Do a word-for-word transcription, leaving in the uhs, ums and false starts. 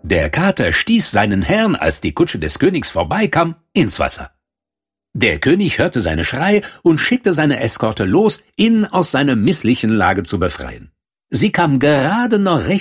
Der Kater stieß seinen Herrn, als die Kutsche des Königs vorbeikam, ins Wasser. Der König hörte seine Schreie und schickte seine Eskorte los, ihn aus seiner misslichen Lage zu befreien. Sie kam gerade noch